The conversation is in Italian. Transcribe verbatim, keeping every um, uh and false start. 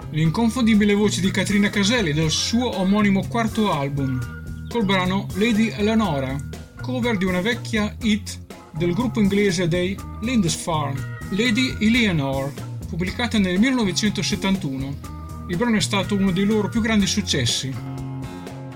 l'inconfondibile voce di Caterina Caselli del suo omonimo quarto album, col brano Lady Eleanora, cover di una vecchia hit del gruppo inglese dei Lindisfarne, Lady Eleanor, pubblicata nel millenovecentosettantuno. Il brano è stato uno dei loro più grandi successi.